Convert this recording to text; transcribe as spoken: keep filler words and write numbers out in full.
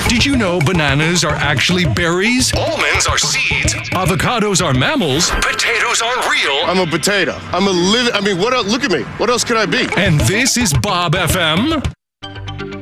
Did you know bananas are actually berries? Almonds are seeds. Avocados are mammals. Potatoes are real. I'm a potato. I'm a living, I mean, what else? Look at me. What else could I be? And this is Bob F M.